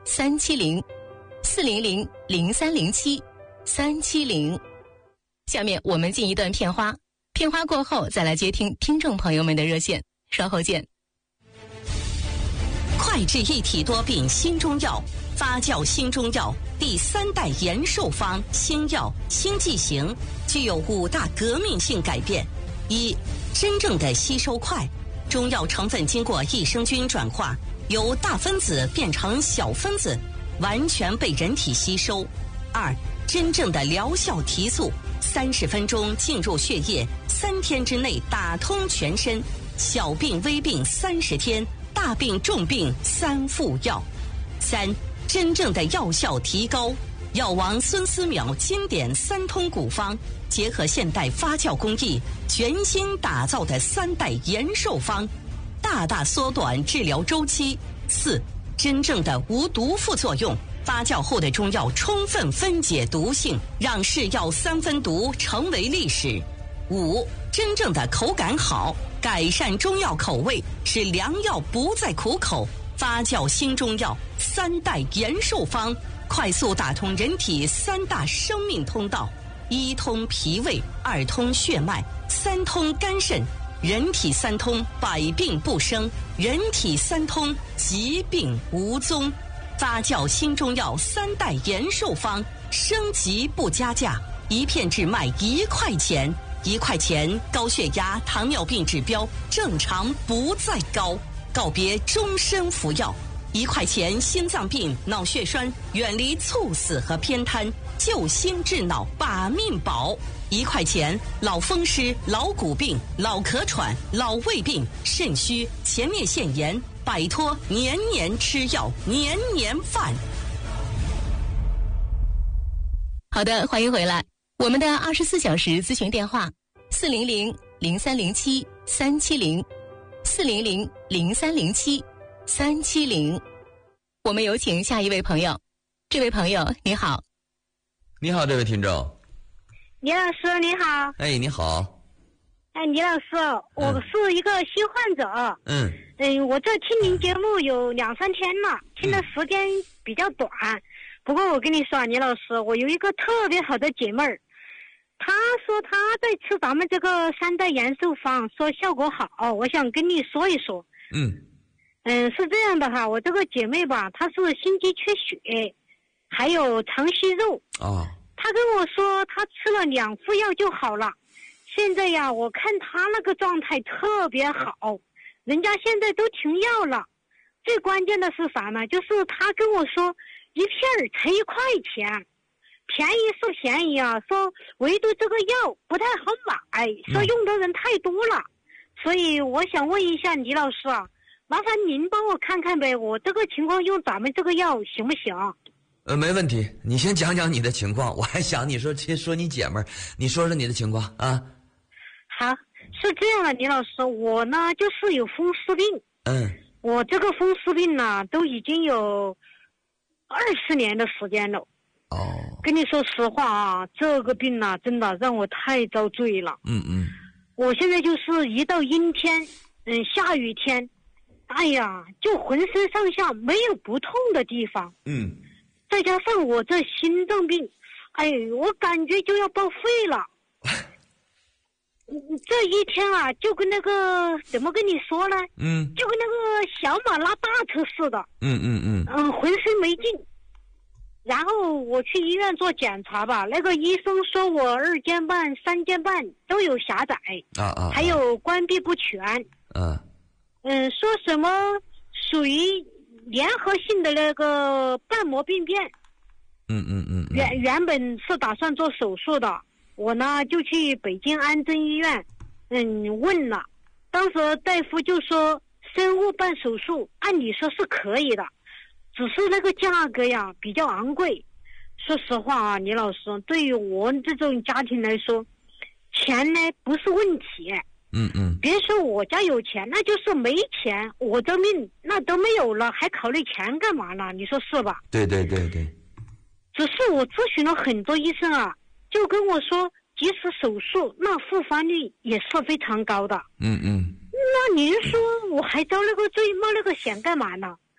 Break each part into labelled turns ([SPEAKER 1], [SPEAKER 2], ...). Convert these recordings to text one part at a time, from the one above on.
[SPEAKER 1] 370-400-0307-370。下面我们进一段片花，片花过后再来接听听众朋友们的热线，稍后见。
[SPEAKER 2] 快治一体多病新中药，发酵新中药第3代延寿方新药新剂型，具有5大革命性改变。一、真正的吸收快，中药成分经过益生菌转化，由大分子变成小分子，完全被人体吸收。2、真正的疗效提速，30分钟进入血液，3天之内打通全身，小病微病30天，大病重病3副药。3、真正的药效提高，药王孙思邈经典3通古方，结合现代发酵工艺，全新打造的3代延寿方，大大缩短治疗周期。4、真正的无毒副作用，发酵后的中药充分分解毒性，让是药3分毒成为历史。5、真正的口感好，改善中药口味，使良药不再苦口。发酵新中药3代延寿方，快速打通人体3大生命通道：1通脾胃，2通血脉，3通肝肾。人体3通，百病不生；人体3通，疾病无踪。发酵新中药3代延寿方，升级不加价，一片只卖1块钱，1块钱高血压、糖尿病指标正常不再高，告别终身服药。1块钱心脏病、脑血栓远离猝死和偏瘫，救心治脑把命保。1块钱老风湿、老骨病、老咳喘、老胃病、肾虚、前列腺炎，摆脱年年吃药、年年犯。
[SPEAKER 1] 好的，欢迎回来。我们的24小时咨询电话400-0307-370，400-0307-370。我们有请下一位朋友。这位朋友你好。
[SPEAKER 3] 你好，这位听众。
[SPEAKER 4] 李老师你好。
[SPEAKER 3] 哎，你好。
[SPEAKER 4] 哎，李老师，我是一个新患者。我这听您节目有2-3天了，听的时间比较短。不过我跟你说，李老师，我有一个特别好的姐妹儿，她说她在吃咱们这个3代延寿方，说效果好，我想跟你说一说。是这样的哈，我这个姐妹吧，她是心肌缺血，还有肠息肉。她跟我说她吃了2副药就好了。现在呀，我看她那个状态特别好，人家现在都停药了。最关键的是啥呢？就是她跟我说一片才1块钱，便宜是便宜啊，说唯独这个药不太好买，说用的人太多了。所以我想问一下李老师啊，麻烦您帮我看看呗，我这个情况用咱们这个药行不行？
[SPEAKER 3] 没问题，你先讲讲你的情况，我还想你说你姐们儿，你说说你的情况啊。
[SPEAKER 4] 好，是这样的，李老师，我呢就是有风湿病。我这个风湿病呢都已经有20年的时间了。跟你说实话啊，这个病呢真的让我太遭罪了。我现在就是一到阴天，下雨天，哎呀，就浑身上下没有不痛的地方。再加上我这心脏病，哎，我感觉就要报废了。这一天啊，就跟那个怎么跟你说呢？就跟那个小马拉大车似的。浑身没劲。然后我去医院做检查吧，那个医生说我2尖瓣、3尖瓣都有狭窄，还有关闭不全。说什么属于联合性的那个瓣膜病变。原本是打算做手术的，我呢就去北京安贞医院，问了，当时大夫就说生物瓣手术按理说是可以的，只是那个价格呀比较昂贵。说实话啊，李老师，对于我这种家庭来说，钱呢不是问题。别说我家有钱，那就是没钱，我这命那都没有了，还考虑钱干嘛呢？你说是吧？
[SPEAKER 3] 对。
[SPEAKER 4] 只是我咨询了很多医生啊，就跟我说，即使手术，那复发率也是非常高的。那您说我还遭那个罪，冒那个险干嘛呢？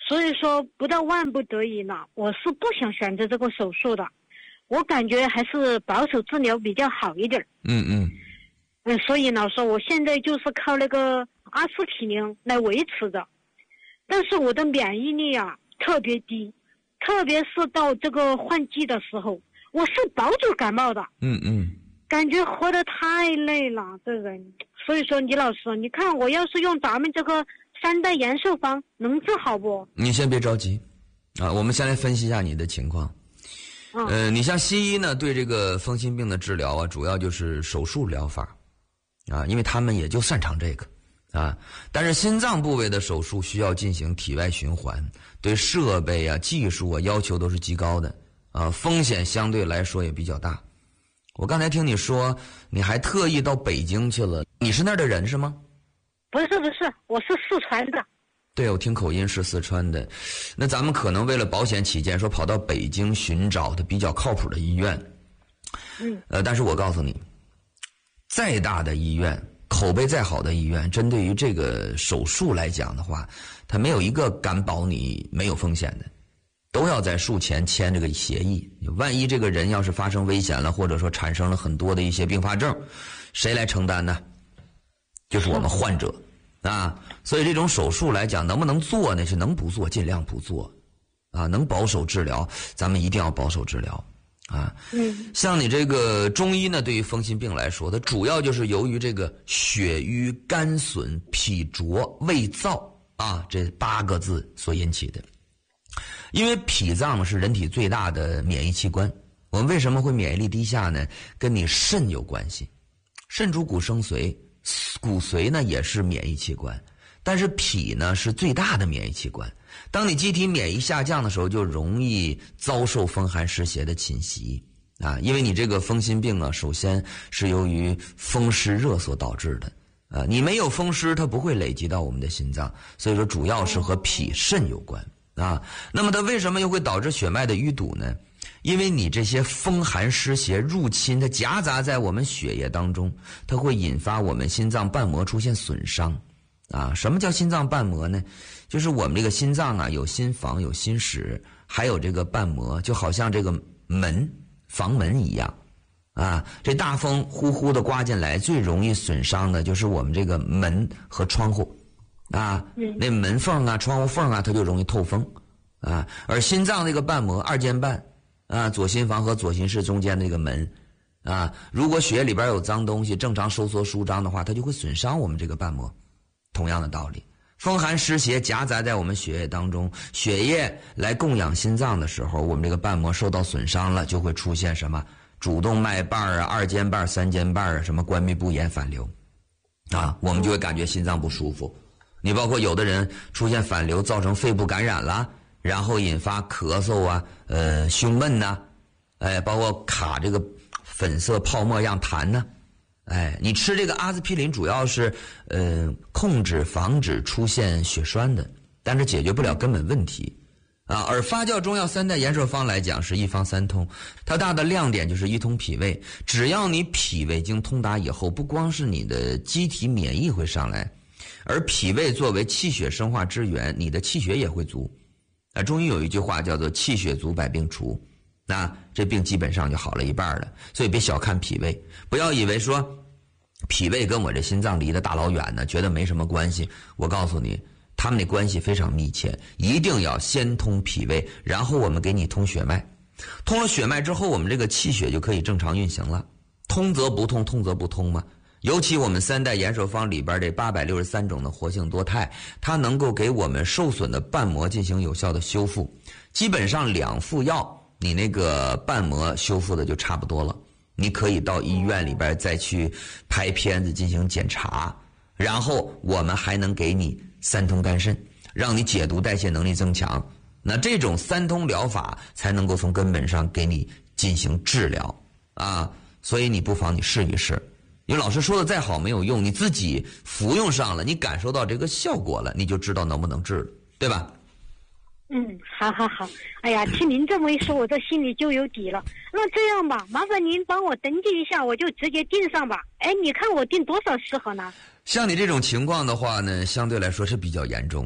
[SPEAKER 4] 所以说不到万不得已呢，我是不想选择这个手术的。我感觉还是保守治疗比较好一点。所以老师，我现在就是靠那个阿司匹林来维持着，但是我的免疫力啊特别低，特别是到这个换季的时候，我是保住感冒的。感觉活得太累了，这人。所以说，李老师，你看我要是用咱们这个3代延寿方，能治好不？
[SPEAKER 3] 你先别着急，我们先来分析一下你的情况。你像西医呢，对这个风湿病的治疗啊，主要就是手术疗法，因为他们也就擅长这个，但是心脏部位的手术需要进行体外循环，对设备啊、技术啊要求都是极高的，风险相对来说也比较大。我刚才听你说，你还特意到北京去了，你是那儿的人是吗？
[SPEAKER 4] 不是，我是四川的。
[SPEAKER 3] 对，我听口音是四川的。那咱们可能为了保险起见，说跑到北京寻找的比较靠谱的医院。但是我告诉你，再大的医院，口碑再好的医院，针对于这个手术来讲的话，它没有一个敢保你没有风险的，都要在术前签这个协议。万一这个人要是发生危险了，或者说产生了很多的一些并发症，谁来承担呢？就是我们患者。所以这种手术来讲，能不能做呢？是能不做尽量不做，能保守治疗，咱们一定要保守治疗，像你这个中医呢，对于风湿病来说，它主要就是由于这个血瘀、肝损、脾浊、胃燥这8个字所引起的。因为脾脏是人体最大的免疫器官，我们为什么会免疫力低下呢？跟你肾有关系，肾主骨生髓。骨髓呢也是免疫器官，但是脾呢是最大的免疫器官。当你机体免疫下降的时候，就容易遭受风寒湿邪的侵袭因为你这个风湿病首先是由于风湿热所导致的你没有风湿，它不会累积到我们的心脏，所以说主要是和脾肾有关那么它为什么又会导致血脉的淤堵呢？因为你这些风寒湿邪入侵，它夹杂在我们血液当中，它会引发我们心脏瓣膜出现损伤什么叫心脏瓣膜呢？就是我们这个心脏有心房、有心室，还有这个瓣膜，就好像这个房门一样这大风呼呼的刮进来，最容易损伤的就是我们这个门和窗户那门缝窗户缝它就容易透风而心脏这个瓣膜二尖瓣左心房和左心室中间的这个门如果血液里边有脏东西正常收缩舒张的话，它就会损伤我们这个瓣膜。同样的道理，风寒湿邪夹杂在我们血液当中，血液来供养心脏的时候，我们这个瓣膜受到损伤了，就会出现什么主动脉瓣二尖瓣、三尖瓣什么关闭不严反流我们就会感觉心脏不舒服。你包括有的人出现反流，造成肺部感染了，然后引发咳嗽胸闷包括卡这个粉色泡沫样痰你吃这个阿司匹林主要是控制防止出现血栓的，但是解决不了根本问题而发酵中药3代延寿方来讲是一方三通，它大的亮点就是一通脾胃。只要你脾胃经通达以后，不光是你的机体免疫会上来，而脾胃作为气血生化之源，你的气血也会足中医有一句话叫做气血足百病除，这病基本上就好了一半了。所以别小看脾胃，不要以为说脾胃跟我这心脏离得大老远呢，觉得没什么关系。我告诉你，他们的关系非常密切，一定要先通脾胃，然后我们给你通血脉。通了血脉之后，我们这个气血就可以正常运行了。通则不通，通则不通嘛。尤其我们3代延寿方里边这863种的活性多肽，它能够给我们受损的瓣膜进行有效的修复。基本上2副药，你那个瓣膜修复的就差不多了。你可以到医院里边再去拍片子进行检查，然后我们还能给你3通肝肾，让你解毒代谢能力增强。那这种3通疗法才能够从根本上给你进行治疗所以你不妨你试一试。因为老师说的再好没有用，你自己服用上了，你感受到这个效果了，你就知道能不能治了，对吧？
[SPEAKER 4] 好。哎呀，听您这么一说，我这心里就有底了。那这样吧，麻烦您帮我登记一下，我就直接订上吧。你看我订多少适合呢？
[SPEAKER 3] 像你这种情况的话呢，相对来说是比较严重的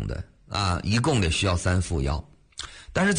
[SPEAKER 3] 啊，一共得需要3副药，但是